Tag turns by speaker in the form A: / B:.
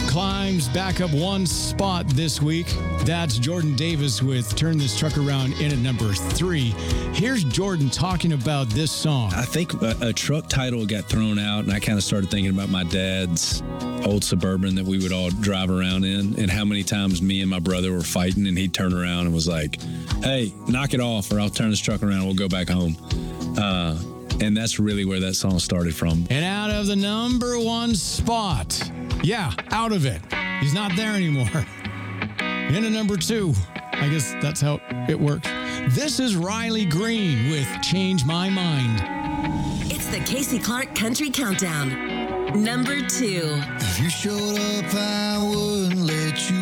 A: climbs back up one spot this week. That's Jordan Davis with Turn This Truck Around in at number 3. Here's Jordan talking about this song.
B: I think a truck title got thrown out, and I kind of started thinking about my dad's old Suburban that we would all drive around in, and how many times me and my brother were fighting, and he'd turn around and was like, hey, knock it off, or I'll turn this truck around and we'll go back home. And that's really where that song started from.
A: And out of the number 1 spot, out of it. He's not there anymore. In at number 2. I guess that's how it works. This is Riley Green with Change My Mind.
C: It's the Casey Clark Country Countdown. Number 2.
D: If you showed up, I wouldn't let you